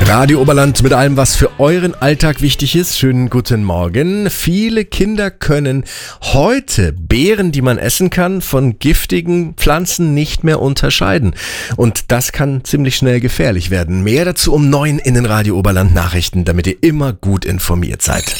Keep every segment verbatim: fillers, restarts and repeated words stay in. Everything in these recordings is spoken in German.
Radio Oberland mit allem, was für euren Alltag wichtig ist. Schönen guten Morgen. Viele Kinder können heute Beeren, die man essen kann, von giftigen Pflanzen nicht mehr unterscheiden. Und das kann ziemlich schnell gefährlich werden. Mehr dazu um neun in den Radio Oberland Nachrichten, damit ihr immer gut informiert seid.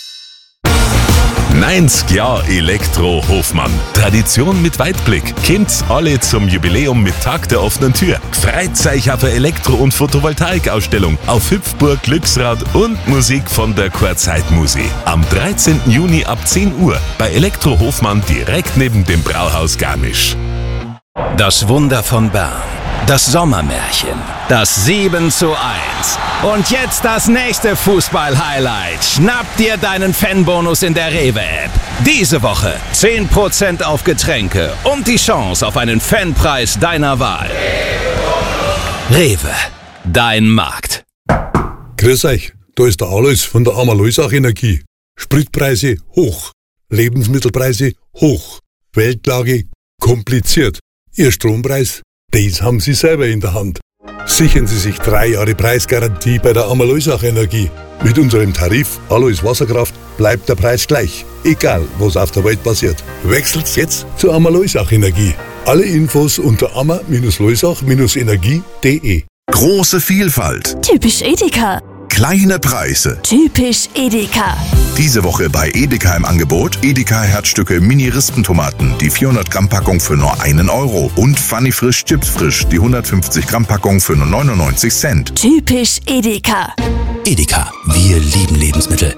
neunzig Jahre Elektro Hofmann. Tradition mit Weitblick. Kommt's alle zum Jubiläum mit Tag der offenen Tür. Freut euch auf eine Elektro- und Photovoltaikausstellung auf Hüpfburg, Glücksrad und Musik von der Kurzeitmusik. Am dreizehnten Juni ab zehn Uhr bei Elektro Hofmann direkt neben dem Brauhaus Garmisch. Das Wunder von Bern. Das Sommermärchen. Das sieben zu eins. Und jetzt das nächste Fußball-Highlight. Schnapp dir deinen Fanbonus in der Rewe-App. Diese Woche zehn Prozent auf Getränke und die Chance auf einen Fanpreis deiner Wahl. Rewe, dein Markt. Grüß euch, da ist der Alois von der Amalösach Energie. Spritpreise hoch, Lebensmittelpreise hoch, Weltlage kompliziert. Ihr Strompreis, das haben Sie selber in der Hand. Sichern Sie sich drei Jahre Preisgarantie bei der Amalösach Energie. Mit unserem Tarif Alois Wasserkraft bleibt der Preis gleich, egal was auf der Welt passiert. Wechselt jetzt zur Amalösach Energie. Alle Infos unter amma Loisach Energie punkt de. Große Vielfalt. Typisch Edeka. Kleine Preise. Typisch Edeka. Diese Woche bei Edeka im Angebot Edeka Herzstücke Mini-Rispentomaten, die vierhundert Gramm Packung für nur einen Euro und Funny Frisch Chips Frisch, die hundertfünfzig Gramm Packung für nur neunundneunzig Cent. Typisch Edeka. Edeka, wir lieben Lebensmittel.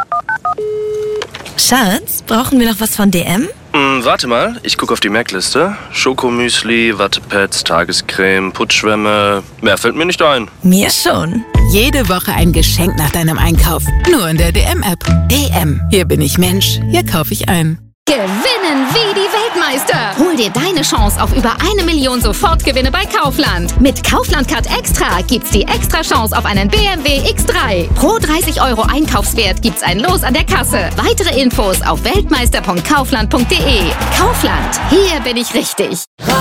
Schatz, brauchen wir noch was von D M? Hm, warte mal, ich gucke auf die Merkliste. Schokomüsli, Wattepads, Tagescreme, Putzschwämme. Mehr fällt mir nicht ein. Mir schon. Jede Woche ein Geschenk nach deinem Einkauf. Nur in der D M-App. D M. Hier bin ich Mensch. Hier kaufe ich ein. Gewinnen wie die Weltmeister. Hol dir deine Chance auf über eine Million Sofortgewinne bei Kaufland. Mit Kaufland Card Extra gibt's die extra Chance auf einen B M W X drei. Pro dreißig Euro Einkaufswert gibt's ein Los an der Kasse. Weitere Infos auf weltmeister punkt kaufland punkt de. Kaufland, hier bin ich richtig.